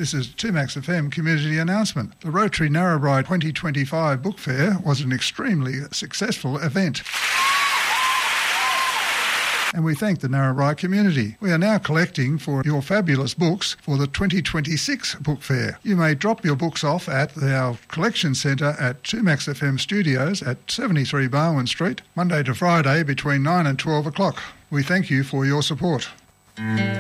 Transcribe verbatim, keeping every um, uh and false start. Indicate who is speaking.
Speaker 1: This is two Max F M community announcement. The Rotary Narrabri twenty twenty-five Book Fair was an extremely successful event, and we thank the Narrabri community. We are now collecting for your fabulous books for the twenty twenty-six Book Fair. You may drop your books off at our collection centre at two Max F M Studios at seventy-three Barwon Street, Monday to Friday between nine and twelve o'clock. We thank you for your support.